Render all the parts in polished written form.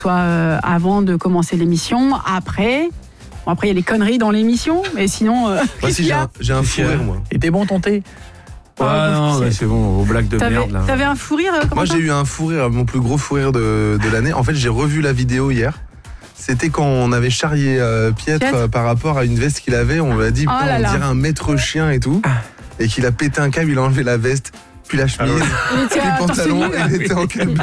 Soit avant de commencer l'émission, après. Bon, après, il y a les conneries dans l'émission, mais sinon. Moi, si j'ai un fou rire, moi. Et t'es bon, ton thé? Non, mais c'est bon, vos blagues de merde là. T'avais un fou rire? Moi, j'ai eu un fou rire, mon plus gros fou rire de l'année. En fait, j'ai revu la vidéo hier. C'était quand on avait charrié Pietre par rapport à une veste qu'il avait. On lui a dit, putain, on dirait un maître chien et tout. Et qu'il a pété un câble, il a enlevé la veste, puis la chemise, puis le pantalon, et il était en calbut.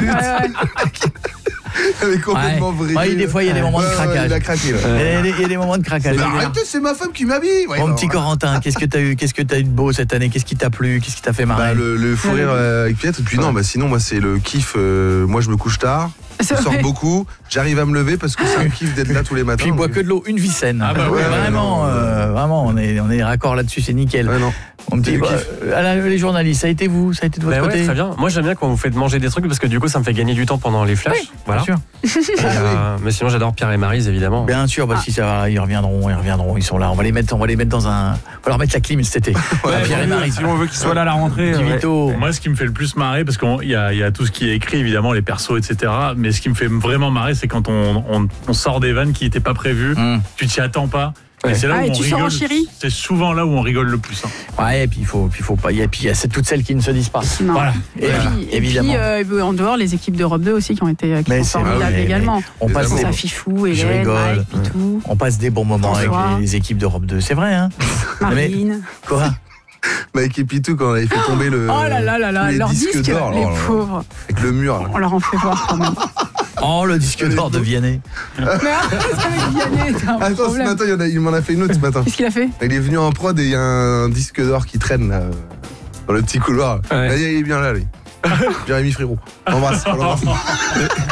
Elle est complètement vrillée. Des fois, il y a des moments de craquage. Il a craqué. Il y a des moments de craquage. Arrêtez, c'est ma femme qui m'habille. Mon petit Corentin, qu'est-ce que t'as eu de beau cette année? Qu'est-ce qui t'a plu? Qu'est-ce qui t'a fait marrer? Le fou rire avec Pietre. Et puis non, sinon, moi, c'est le kiff. Moi, je me couche tard. Je sors beaucoup, j'arrive à me lever parce que c'est un kiff d'être là tous les matins. Puis il boit que de l'eau, une vie saine. Vraiment, on est raccord là-dessus, c'est nickel. Ouais, non. On dit, les journalistes, ça a été de votre côté? Très bien. Moi, j'aime bien quand vous faites manger des trucs parce que du coup, ça me fait gagner du temps pendant les flashs. Oui, voilà. Bien sûr. Mais sinon, j'adore Pierre et Maryse, évidemment. Bien sûr, si ça va, ils reviendront, ils sont là. On va les mettre dans un. On va leur mettre la clim cet été. Pierre et Maryse. Si on veut qu'ils soient là à la rentrée. Moi, ce qui me fait le plus marrer, parce qu'il y a tout ce qui est écrit, évidemment, les persos, etc. Mais ce qui me fait vraiment marrer, c'est quand on sort des vannes qui n'étaient pas prévues, tu t'y attends pas. Et c'est là où on rigole. C'est souvent là où on rigole le plus. Ouais, et puis il faut pas. Et puis il y a toutes celles qui ne se disent pas. Non. Voilà. Évidemment. Et puis en dehors, les équipes d'Europe 2 aussi qui sont formidables également. On passe ça Fifou, Hélène, Mike, Pitou. On passe des bons moments avec les équipes d'Europe 2. C'est vrai, hein. Marine. Quoi? Mike et Pitou, quand on avait fait tomber leur disque d'or, les pauvres. Avec le mur. On leur en fait voir quand même. Oh, le disque d'or de Vianney. Mais avec Vianney, t'as un Attends, problème. ce matin, il m'en a fait une autre ce matin. Qu'est-ce qu'il a fait? Il est venu en prod et il y a un disque d'or qui traîne là, dans le petit couloir. Il est bien là, lui. Jérémy Frérot. On l'embrasse.